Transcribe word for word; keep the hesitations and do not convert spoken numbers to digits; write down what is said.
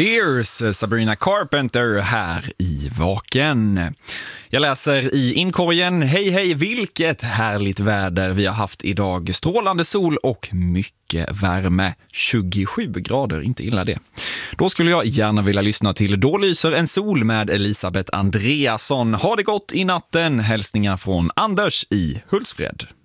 Tears, Sabrina Carpenter här i Vaken. Jag läser i inkorgen: hej hej, vilket härligt väder vi har haft idag. Strålande sol och mycket värme. tjugosju grader, inte illa det. Då skulle jag gärna vilja lyssna till Då lyser en sol med Elisabeth Andreasson. Ha det gott i natten. Hälsningar från Anders i Hultsfred.